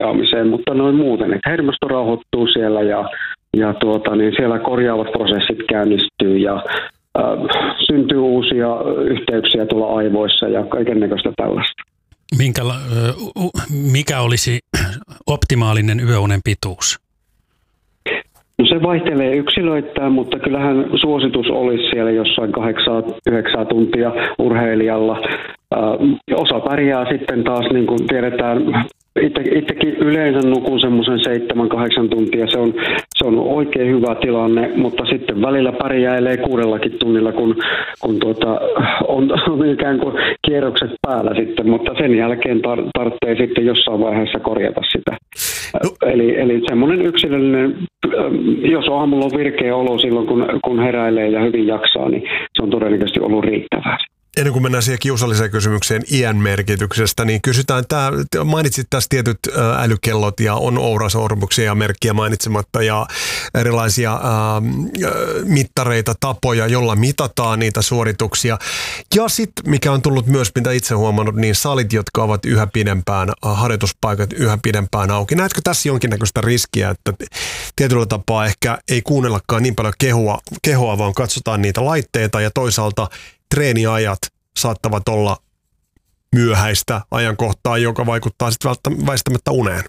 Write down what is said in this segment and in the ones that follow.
korjaamiseen, mutta noin muuten, että hermosto rauhoittuu siellä ja niin siellä korjaavat prosessit käynnistyy ja syntyy uusia yhteyksiä tuolla aivoissa ja kaikennäköistä tällaista. Mikä olisi optimaalinen yöunen pituus? No se vaihtelee yksilöittäin, mutta kyllähän suositus olisi siellä jossain 8-9 tuntia urheilijalla. Osa pärjää sitten taas, niin kuin tiedetään, itsekin yleensä nukun semmoisen 7-8 tuntia. Se on oikein hyvä tilanne, mutta sitten välillä pärjäilee 6 tunnilla, kun on ikään kuin kierrokset päällä sitten, mutta sen jälkeen tarvitsee sitten jossain vaiheessa korjata sitä. Eli semmoinen yksilöllinen, jos aamulla on virkeä olo silloin, kun heräilee ja hyvin jaksaa, niin se on todennäköisesti ollut riittävää. Ennen kuin mennään siihen kiusalliseen kysymykseen iän merkityksestä, niin kysytään mainitsit tässä tietyt älykellot ja on ourasormuksia ja merkkiä mainitsematta ja erilaisia mittareita, tapoja, jolla mitataan niitä suorituksia. Ja sitten, mikä on tullut myös, mitä itse huomannut, niin salit, jotka ovat yhä pidempään, harjoituspaikat yhä pidempään auki. Näetkö tässä jonkinnäköistä riskiä, että tietyllä tapaa ehkä ei kuunnellakaan niin paljon kehoa, vaan katsotaan niitä laitteita ja toisaalta treeniajat saattavat olla myöhäistä ajankohtaa, joka vaikuttaa sitten väistämättä uneen.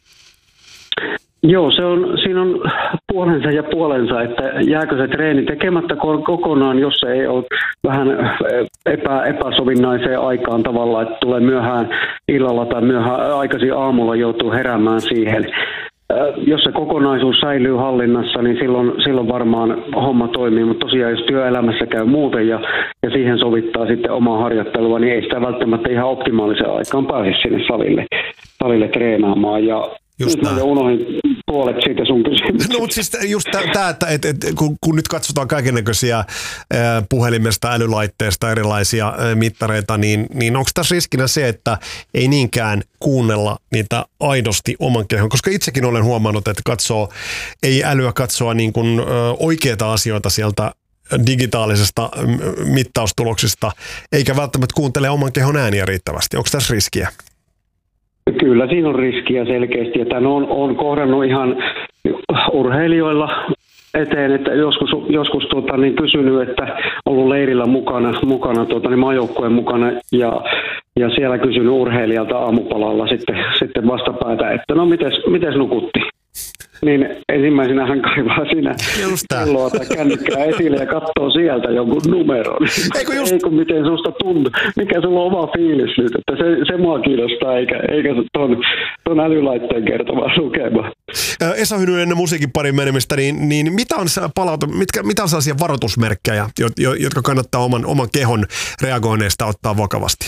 Joo, siinä on puolensa ja puolensa, että jääkö se treeni tekemättä kokonaan, jos se ei ole vähän epäsovinnaiseen aikaan tavallaan, että tulee myöhään illalla tai myöhään aikaisin aamulla joutuu heräämään siihen. Jos se kokonaisuus säilyy hallinnassa, niin silloin varmaan homma toimii, mutta tosiaan jos työelämässä käy muuten ja siihen sovittaa sitten omaa harjoittelua, niin ei sitä välttämättä ihan optimaaliseen aikaan pääse sinne salille treenaamaan. Ja nyt mä unohdin puolet siitä sun kysymyksestä. No mutta siis just tämä, että kun nyt katsotaan kaikennäköisiä puhelimesta, älylaitteesta erilaisia mittareita, niin onko tässä riskinä se, että ei niinkään kuunnella niitä aidosti oman kehon? Koska itsekin olen huomannut, että ei älyä katsoa niin kuin oikeita asioita sieltä digitaalisesta mittaustuloksista, eikä välttämättä kuuntele oman kehon ääniä riittävästi. Onko tässä riskiä? Kyllä siinä on riskiä selkeästi, ja tämän on kohdannut ihan urheilijoilla eteen, että joskus kysynyt, että ollut leirillä mukana maajoukkueen mukana ja siellä kysynyt urheilijalta aamupalalla sitten vastapäätä, että no mites nukutti? Niin ensimmäisenä hän kaivaa siinä kelloa tai kännykkää esille ja katsoo sieltä jonkun numeron. Eikö miten susta tuntuu? Mikä sulla on oma fiilis nyt? Että se mua kiinnostaa, eikä ton älylaitteen kertomaan lukema. Esa Hynynen, ennen musiikin parin menemistä, niin mitä on sellaisia varoitusmerkkejä, jotka kannattaa oman kehon reagoinneista ottaa vakavasti?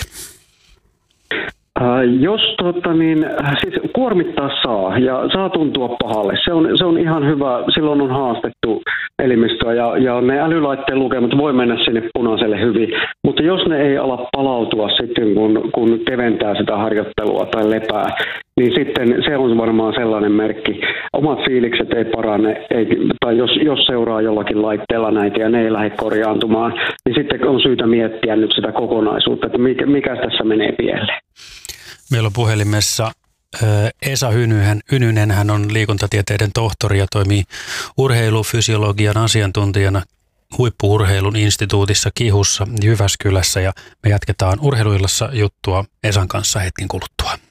Jos siis kuormittaa saa ja saa tuntua pahalle, se on ihan hyvä, silloin on haastettu elimistöä ja ne älylaitteen lukemat voi mennä sinne punaiselle hyvin, mutta jos ne ei ala palautua sitten kun keventää sitä harjoittelua tai lepää, niin sitten se on varmaan sellainen merkki. Omat fiilikset ei parane, tai jos seuraa jollakin laitteella näitä ja ne ei lähde korjaantumaan, niin sitten on syytä miettiä nyt sitä kokonaisuutta, että mikä tässä menee pieleen. Meillä on puhelimessa Esa Hynynen, hän on liikuntatieteiden tohtori ja toimii urheilufysiologian asiantuntijana Huippu-urheilun instituutissa KIHUssa Jyväskylässä, ja me jatketaan Urheiluillassa juttua Esan kanssa hetken kuluttua.